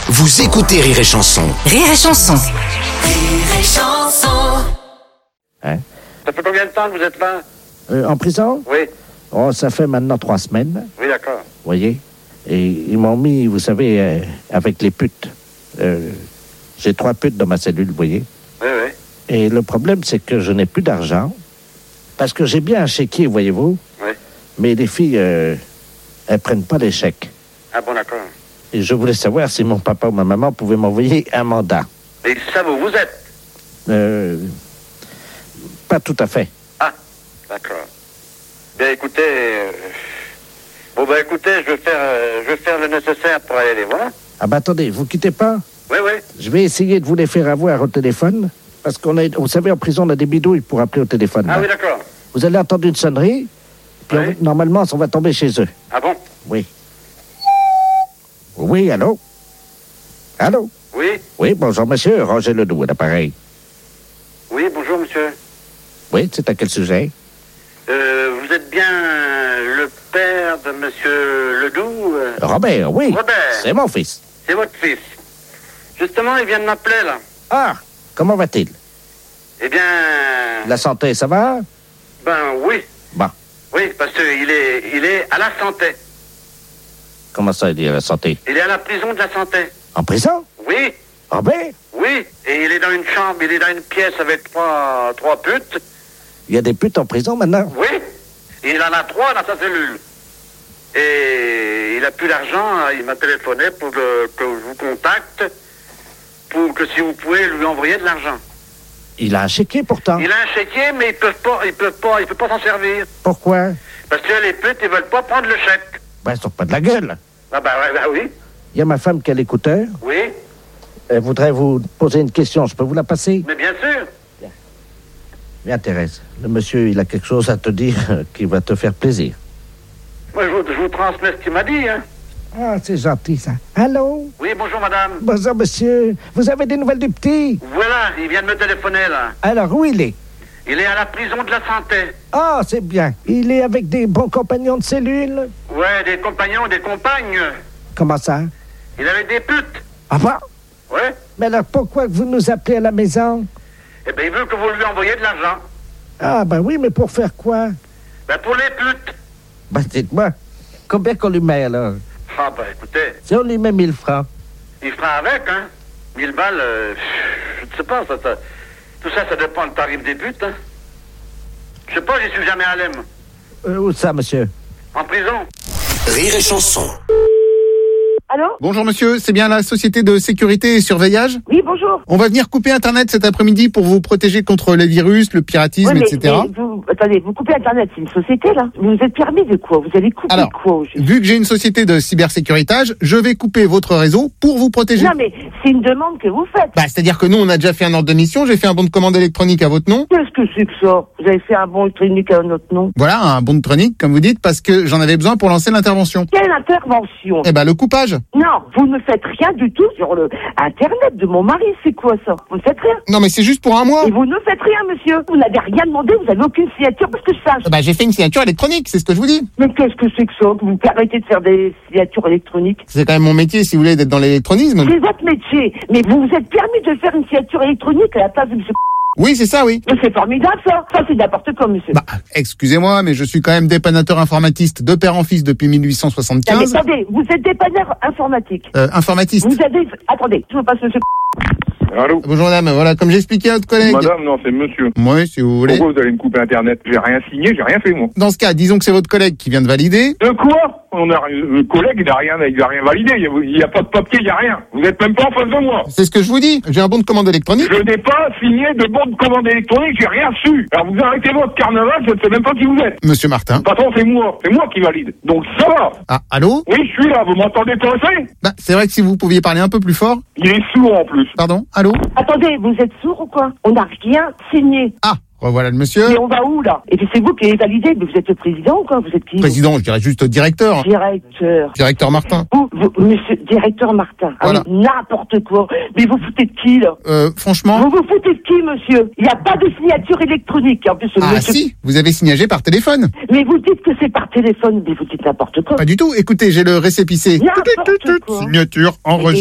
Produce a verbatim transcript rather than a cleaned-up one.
Vous écoutez Rire et Chanson. Rire et Chanson. Rire et Chanson. Hein? Ça fait combien de temps que vous êtes là? Euh, en prison? Oui. Oh, ça fait maintenant trois semaines, Oui, d'accord. vous voyez. Et ils m'ont mis, vous savez, euh, avec les putes. Euh, j'ai trois putes dans ma cellule, vous voyez. Oui, oui. Et le problème, c'est que je n'ai plus d'argent. Parce que j'ai bien un chéquier, voyez-vous. Oui. Mais les filles, euh, elles prennent pas les chèques. Ah bon, d'accord. Et je voulais savoir si mon papa ou ma maman pouvaient m'envoyer un mandat. Et ça, vous, vous êtes? Euh, pas tout à fait. Ah, d'accord. Bien, écoutez... euh, Bon, ben, écoutez, je vais faire, euh, je vais faire le nécessaire pour aller les voir. Ah bah attendez, vous quittez pas. Oui, oui. Je vais essayer de vous les faire avoir au téléphone. Parce qu'on a, vous savez, en prison, on a des bidouilles pour appeler au téléphone. Ah là. oui, d'accord. Vous allez entendre une sonnerie, puis Oui. on- normalement, on va tomber chez eux. Ah bon? Oui. Oui, allô? Allô? Oui. Oui, bonjour, monsieur. Roger Ledoux, à l'appareil. Oui, bonjour, monsieur. Oui, c'est à quel sujet? Euh, vous êtes bien le père de monsieur Ledoux? euh, Robert, oui. Robert. C'est mon fils. C'est votre fils. Justement, il vient de m'appeler, là. Ah, comment va-t-il? Eh bien... La santé, ça va? Ben, oui. Bon. Oui, parce qu'il est, il est à la santé. Comment ça, il est à la santé? Il est à la prison de la santé. En prison? Oui, Robert? oui. Et il est dans une chambre, il est dans une pièce avec trois, trois putes. Il y a des putes en prison maintenant? Oui. Il en a trois dans sa cellule. Et il a plus d'argent, il m'a téléphoné pour que, que je vous contacte, pour que si vous pouvez lui envoyer de l'argent. Il a un chéquier pourtant. Il a un chéquier, mais ils peuvent pas, ils peuvent pas, il peut pas s'en servir. Pourquoi? Parce que les putes, ils veulent pas prendre le chèque. Ben, ils sont pas de la gueule. Ah ben, ouais, ben oui, Il y a ma femme qui a l'écouteur. oui, Elle voudrait vous poser une question. Je peux vous la passer? mais bien sûr. Bien, Thérèse. Le monsieur, il a quelque chose à te dire euh, qui va te faire plaisir. Moi, je vous, je vous transmets ce qu'il m'a dit, hein. Ah, c'est gentil, ça. Allô? Oui, bonjour, madame. Bonjour, monsieur. Vous avez des nouvelles du petit? Voilà, il vient de me téléphoner, là. Alors, où il est? Il est à la prison de la santé. Ah, c'est bien. Il est avec des bons compagnons de cellule? Ouais, des compagnons, des compagnes. Comment ça? Il avait des putes. Ah bon? Ouais. Mais alors, pourquoi vous nous appelez à la maison? Eh ben, il veut que vous lui envoyiez de l'argent. Ah, ben oui, mais pour faire quoi? Ben, pour les putes. Ben, dites-moi, combien qu'on lui met, alors? Ah, ben, écoutez, Si on lui met mille francs. il fera avec, hein. Mille balles, euh, je ne sais pas, ça, ça- tout ça, ça dépend du tarif des putes, hein. Je sais pas, j'y suis jamais allé, moi. Euh, où ça, monsieur? En prison. Rire et Chanson. Allô? Bonjour monsieur, c'est bien la société de sécurité et surveillage? Oui, bonjour. On va venir couper Internet cet après-midi pour vous protéger contre les virus, le piratisme, Ouais, mais, et cetera. mais vous, attendez, vous coupez Internet, c'est une société, là? Vous vous êtes permis de quoi? Vous allez couper Alors, quoi au juste? vu que j'ai une société de cybersécuritage, je vais couper votre réseau pour vous protéger. Non, mais c'est une demande que vous faites. Bah, c'est-à-dire que nous, on a déjà fait un ordre de mission, j'ai fait un bon de commande électronique à votre nom. Qu'est-ce que c'est que ça? Vous avez fait un bon électronique à notre nom? Voilà, un bon de électronique, comme vous dites, parce que j'en avais besoin pour lancer l'intervention. Quelle intervention? Eh ben, le coupage. Non, vous ne faites rien du tout sur le Internet de mon mari, c'est quoi ça? Vous ne faites rien. Non, mais c'est juste pour un mois. Et vous ne faites rien, monsieur. Vous n'avez rien demandé, vous n'avez aucune signature, parce que je sache. Bah, j'ai fait une signature électronique, c'est ce que je vous dis. Mais qu'est-ce que c'est que ça? Que vous arrêtez de faire des signatures électroniques? C'est quand même mon métier, si vous voulez, d'être dans l'électronisme. C'est votre métier. Mais vous vous êtes permis de faire une signature électronique à la place de monsieur. Oui, c'est ça, oui. Mais c'est formidable, ça. Ça, c'est n'importe quoi, monsieur. Bah, excusez-moi, mais je suis quand même dépannateur informatique de père en fils depuis mille huit cent Attendez, soixante-quinze. attendez, vous êtes dépanneur informatique. Euh, informatiste. Vous avez... Attendez, je vous passe monsieur... Allô? Bonjour madame, voilà, comme j'ai expliqué à votre collègue. Madame, non, c'est monsieur. Oui, si vous voulez. Pourquoi vous allez me couper Internet? J'ai rien signé, j'ai rien fait, moi. Dans ce cas, disons que c'est votre collègue qui vient de valider. De quoi? On a, le collègue, il a rien, il a rien validé. Il y a, il y a pas de papier, il y a rien. Vous êtes même pas en face de moi. C'est ce que je vous dis. J'ai un bon de commande électronique. Je n'ai pas signé de bon de commande électronique, j'ai rien reçu. Alors vous arrêtez votre carnaval, je ne sais même pas qui vous êtes. Monsieur Martin. Patron, c'est moi, c'est moi qui valide. Donc ça va. Ah, allô? Oui, je suis là, vous m'entendez coincer? Bah, c'est vrai que si vous pouviez parler un peu plus fort. Il est sourd en plus. Pardon? Allô? Attendez, vous êtes sourd ou quoi? On n'a rien signé. Ah, revoilà le monsieur. Mais on va où, là? Et puis c'est vous qui avez validé, mais vous êtes le président ou quoi? Vous êtes qui? Président, je dirais juste directeur. Directeur. Directeur Martin. Vous, vous, monsieur, directeur Martin. Ah, Voilà. mais n'importe quoi. Mais vous foutez de qui, là? Euh, franchement. Vous vous foutez de qui, monsieur? Il n'y a pas de signature électronique. En plus, ce Ah monsieur... si, vous avez signagé par téléphone. Mais vous dites que c'est par téléphone, mais vous dites n'importe quoi. Pas du tout. Écoutez, j'ai le récépissé. N'importe quoi. Signature enregistrée.